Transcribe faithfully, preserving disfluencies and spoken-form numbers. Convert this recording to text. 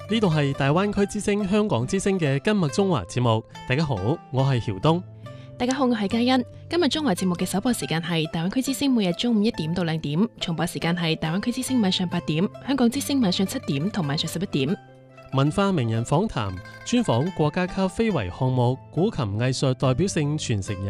呢度係大灣區之聲香港之聲嘅今日中華節目。大家好，我係曉東。 大家好，我係嘉欣。今日中華節目嘅首播時間係大灣區之聲每日中午一點到兩點，重播時間係大灣區之聲晚上八點，香港之聲晚上七點同晚上十一點。 文化名人訪談專訪國家級非遺項目古琴藝術代表性傳承人。